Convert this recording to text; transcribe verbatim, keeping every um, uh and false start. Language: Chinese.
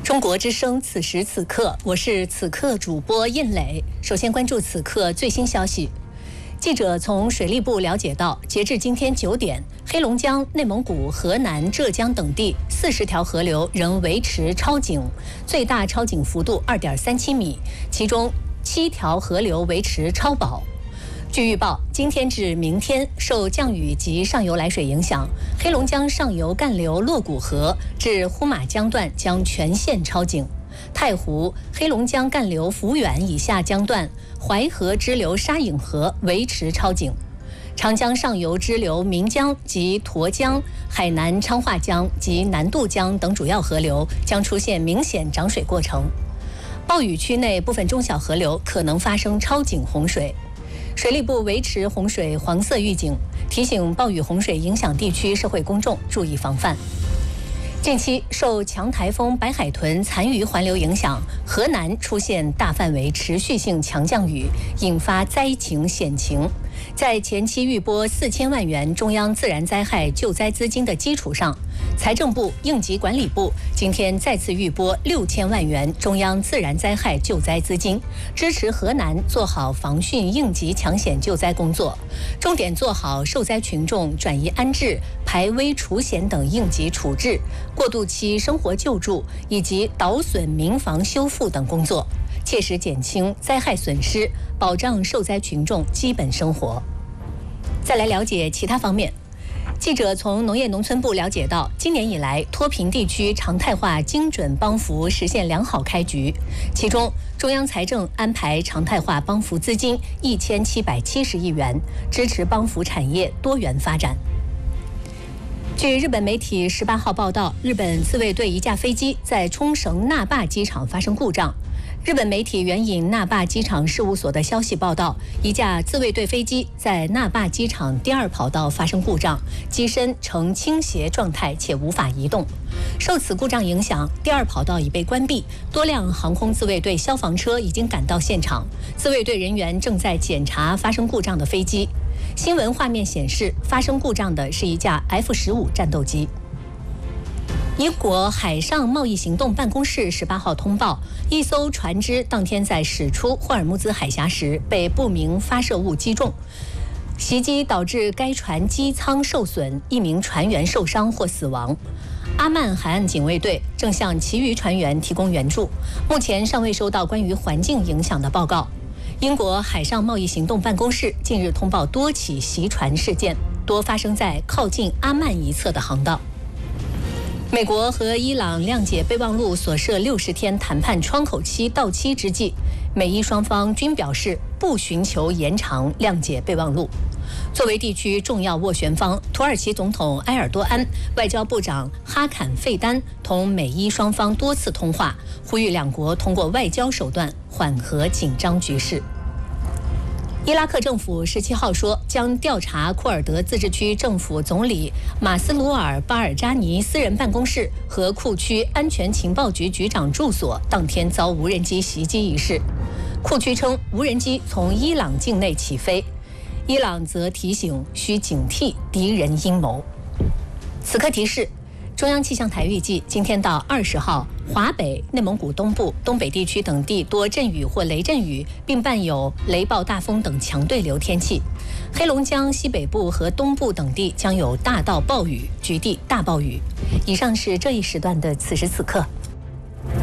中国之声，此时此刻，我是此刻主播印磊。首先关注此刻最新消息。记者从水利部了解到，截至今天九点，黑龙江、内蒙古、河南、浙江等地四十条河流仍维持超警，最大超警幅度二点三七米，其中七条河流维持超保。据预报，今天至明天，受降雨及上游来水影响，黑龙江上游干流洛谷河至呼玛江段将全线超警；太湖、黑龙江干流抚远以下江段、淮河支流沙影河维持超警；长江上游支流岷江及沱江、海南昌化江及南渡江等主要河流将出现明显涨水过程。暴雨区内部分中小河流可能发生超警洪水。水利部维持洪水黄色预警，提醒暴雨洪水影响地区社会公众注意防范。近期受强台风白海豚残余环流影响，河南出现大范围持续性强降雨，引发灾情险情。在前期预拨四千万元中央自然灾害救灾资金的基础上，财政部、应急管理部今天再次预拨六千万元中央自然灾害救灾资金，支持河南做好防汛应急抢险救灾工作，重点做好受灾群众转移安置、排危除险等应急处置、过渡期生活救助以及导损民房修复等工作，切实减轻灾害损失，保障受灾群众基本生活。再来了解其他方面。记者从农业农村部了解到，今年以来，脱贫地区常态化精准帮扶实现良好开局。其中，中央财政安排常态化帮扶资金一千七百七十亿元，支持帮扶产业多元发展。据日本媒体十八号报道，日本自卫队一架飞机在冲绳那霸机场发生故障。日本媒体援引那霸机场事务所的消息报道，一架自卫队飞机在那霸机场第二跑道发生故障，机身呈倾斜状态且无法移动。受此故障影响，第二跑道已被关闭，多辆航空自卫队消防车已经赶到现场，自卫队人员正在检查发生故障的飞机。新闻画面显示，发生故障的是一架 F 十五 战斗机。英国海上贸易行动办公室十八号通报，一艘船只当天在驶出霍尔木兹海峡时被不明发射物击中，袭击导致该船机舱受损，一名船员受伤或死亡。阿曼海岸警卫队正向其余船员提供援助，目前尚未收到关于环境影响的报告。英国海上贸易行动办公室近日通报多起袭船事件，多发生在靠近阿曼一侧的航道。美国和伊朗谅解备忘录所设六十天谈判窗口期到期之际，美伊双方均表示不寻求延长谅解备忘录。作为地区重要斡旋方，土耳其总统埃尔多安、外交部长哈坎费丹同美伊双方多次通话，呼吁两国通过外交手段缓和紧张局势。伊拉克政府十七号说，将调查库尔德自治区政府总理马斯鲁尔·巴尔扎尼私人办公室和库区安全情报局局长住所当天遭无人机袭击一事。库区称，无人机从伊朗境内起飞，伊朗则提醒需警惕敌人阴谋。此刻提示，中央气象台预计，今天到二十号，华北、内蒙古东部、东北地区等地多阵雨或雷阵雨，并伴有雷暴大风等强对流天气。黑龙江西北部和东部等地将有大到暴雨，局地大暴雨。以上是这一时段的此时此刻。